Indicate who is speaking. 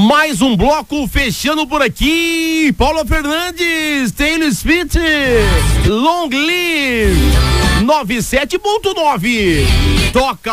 Speaker 1: Mais um bloco fechando por aqui. Paula Fernandes, Taylor Swift, Long Live 97.9. Toca